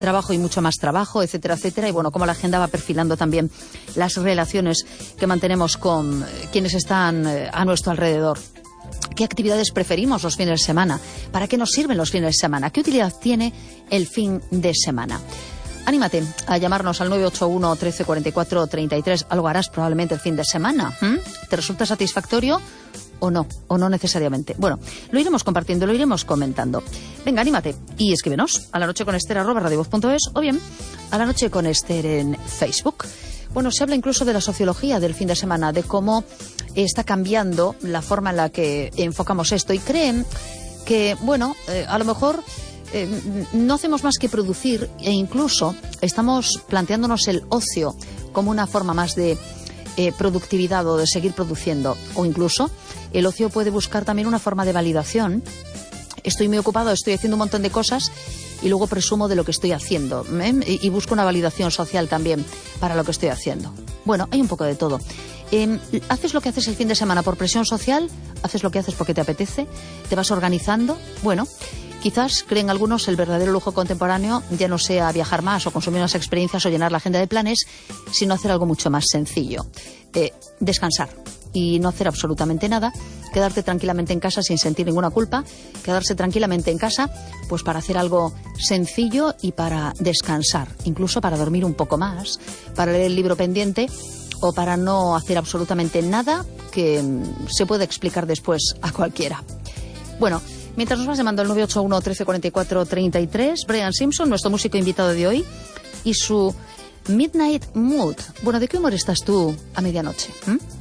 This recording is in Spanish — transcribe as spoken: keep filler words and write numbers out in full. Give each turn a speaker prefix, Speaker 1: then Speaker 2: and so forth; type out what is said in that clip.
Speaker 1: trabajo y mucho más trabajo, etcétera, etcétera. Y bueno, cómo la agenda va perfilando también las relaciones que mantenemos con quienes están a nuestro alrededor. ¿Qué actividades preferimos los fines de semana? ¿Para qué nos sirven los fines de semana? ¿Qué utilidad tiene el fin de semana? Anímate a llamarnos al nueve ocho uno, trece, cuarenta y cuatro, treinta y tres. Algo harás probablemente el fin de semana. ¿Mm? ¿Te resulta satisfactorio o no? O no necesariamente. Bueno, lo iremos compartiendo, lo iremos comentando. Venga, anímate y escríbenos a la noche con Ester arroba radiovoz punto es o bien a la noche con Ester en Facebook. Bueno, se habla incluso de la sociología del fin de semana, de cómo está cambiando la forma en la que enfocamos esto y creen que, bueno, eh, a lo mejor eh, no hacemos más que producir e incluso estamos planteándonos el ocio como una forma más de eh, productividad o de seguir produciendo, o incluso el ocio puede buscar también una forma de validación. Estoy muy ocupado, estoy haciendo un montón de cosas y luego presumo de lo que estoy haciendo, ¿eh? y, y busco una validación social también para lo que estoy haciendo. Bueno, hay un poco de todo. Eh, ¿Haces lo que haces el fin de semana por presión social? ¿Haces lo que haces porque te apetece? ¿Te vas organizando? Bueno, quizás creen algunos el verdadero lujo contemporáneo ya no sea viajar más o consumir unas experiencias o llenar la agenda de planes, sino hacer algo mucho más sencillo. Eh, descansar y no hacer absolutamente nada, quedarte tranquilamente en casa sin sentir ninguna culpa, quedarse tranquilamente en casa pues para hacer algo sencillo y para descansar, incluso para dormir un poco más, para leer el libro pendiente o para no hacer absolutamente nada que se pueda explicar después a cualquiera. Bueno, mientras nos vas llamando al nueve ocho uno, trece, cuarenta y cuatro, treinta y tres, Brian Simpson, nuestro músico invitado de hoy, y su Midnight Mood. Bueno, ¿de qué humor estás tú a medianoche? ¿Mm?